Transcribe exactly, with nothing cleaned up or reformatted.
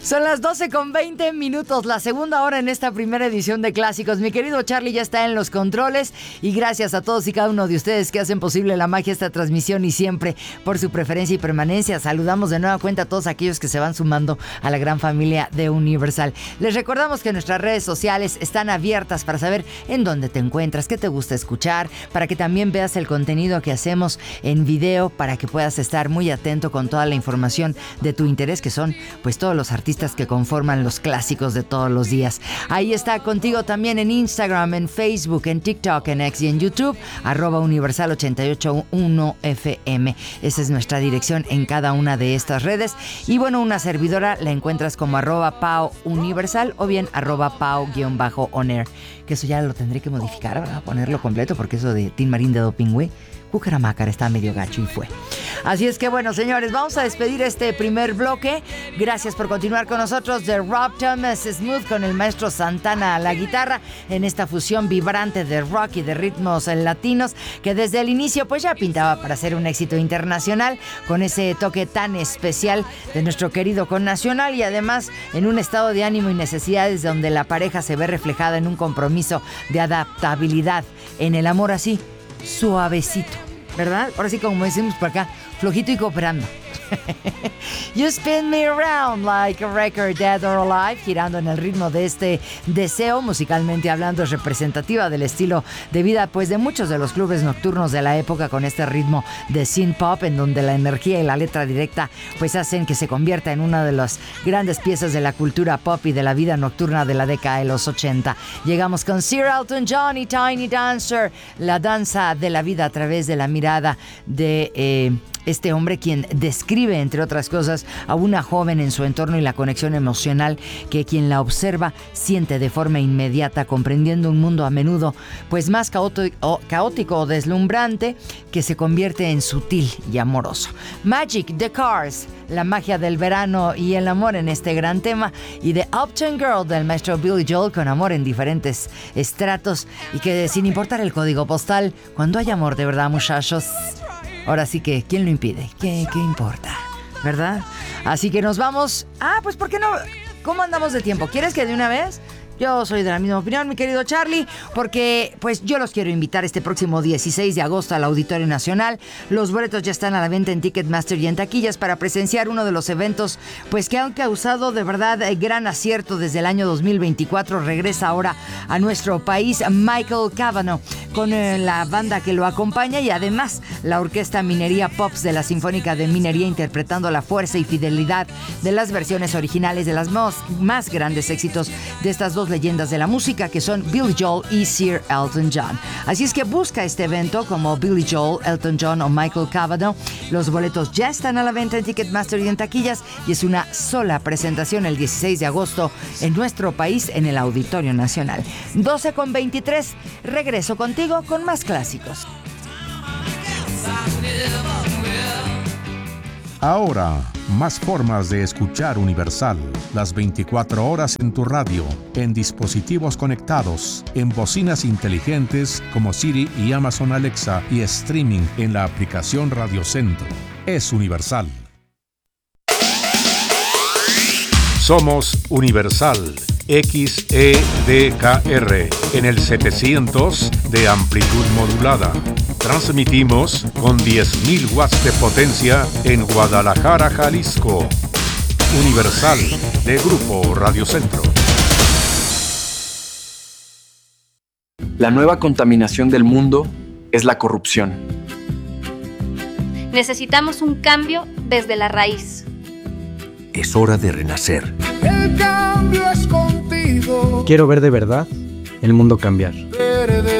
Son las doce con veinte minutos, la segunda hora en esta primera edición de Clásicos. Mi querido Charlie ya está en los controles y gracias a todos y cada uno de ustedes que hacen posible la magia de esta transmisión y siempre por su preferencia y permanencia. Saludamos de nueva cuenta a todos aquellos que se van sumando a la gran familia de Universal. Les recordamos que nuestras redes sociales están abiertas para saber en dónde te encuentras, qué te gusta escuchar, para que también veas el contenido que hacemos en video, para que puedas estar muy atento con toda la información de tu interés, que son pues todos los artistas que conforman los clásicos de todos los días. Ahí está contigo también en Instagram, en Facebook, en TikTok, en X y en YouTube, arroba Universal ochenta y ocho punto uno F M. Esa es nuestra dirección en cada una de estas redes. Y bueno, una servidora la encuentras como arroba Pau Universal o bien arroba Pau-on air. Que eso ya lo tendré que modificar, ¿verdad? Ponerlo completo, porque eso de Tin Marín de Dopingüe, Cucaramácar está medio gacho y fue. Así es que bueno, señores, vamos a despedir este primer bloque. Gracias por continuar con nosotros de Rob Thomas Smooth con el maestro Santana a la guitarra en esta fusión vibrante de rock y de ritmos latinos que desde el inicio pues ya pintaba para ser un éxito internacional con ese toque tan especial de nuestro querido connacional y además en un estado de ánimo y necesidades donde la pareja se ve reflejada en un compromiso de adaptabilidad en el amor así suavecito, ¿verdad? Ahora sí, como decimos por acá, flojito y cooperando. You spin me around like a record, dead or alive, girando en el ritmo de este deseo, musicalmente hablando, es representativa del estilo de vida pues de muchos de los clubes nocturnos de la época, con este ritmo de synth pop en donde la energía y la letra directa pues hacen que se convierta en una de las grandes piezas de la cultura pop y de la vida nocturna de la década de los ochenta. Llegamos con Sir Elton John y Tiny Dancer, la danza de la vida a través de la mirada de eh, este hombre, quien describe, entre otras cosas, a una joven en su entorno y la conexión emocional que quien la observa siente de forma inmediata, comprendiendo un mundo a menudo pues más caótico, caótico o deslumbrante, que se convierte en sutil y amoroso. Magic, The Cars, la magia del verano y el amor en este gran tema, y The Uptown Girl del maestro Billy Joel, con amor en diferentes estratos y que sin importar el código postal, cuando hay amor de verdad, muchachos, ahora sí que, ¿quién lo impide? ¿Qué, qué importa? ¿Verdad? Así que nos vamos. Ah, pues ¿por qué no? ¿Cómo andamos de tiempo? ¿Quieres que de una vez? Yo soy de la misma opinión, mi querido Charlie, porque pues yo los quiero invitar este próximo dieciséis de agosto al Auditorio Nacional. Los boletos ya están a la venta en Ticketmaster y en taquillas para presenciar uno de los eventos pues que han causado de verdad gran acierto desde el año dos mil veinticuatro. Regresa ahora a nuestro país Michael Cavanaugh con eh, la banda que lo acompaña y además la Orquesta Minería Pops de la Sinfónica de Minería, interpretando la fuerza y fidelidad de las versiones originales de los más, más grandes éxitos de estas dos leyendas de la música, que son Billy Joel y Sir Elton John. Así es que busca este evento como Billy Joel, Elton John o Michael Cavanaugh. Los boletos ya están a la venta en Ticketmaster y en taquillas, y es una sola presentación el dieciséis de agosto en nuestro país en el Auditorio Nacional. doce con veintitrés, regreso contigo con más clásicos. Ahora, más formas de escuchar Universal. Las veinticuatro horas en tu radio, en dispositivos conectados, en bocinas inteligentes como Siri y Amazon Alexa, y streaming en la aplicación Radio Centro. Es Universal. Somos Universal. X E D K R en el setecientos de amplitud modulada. Transmitimos con diez mil watts de potencia en Guadalajara, Jalisco. Universal, de Grupo Radio Centro. La nueva contaminación del mundo es la corrupción. Necesitamos un cambio desde la raíz. Es hora de renacer. El cambio es contigo. Quiero ver de verdad el mundo cambiar.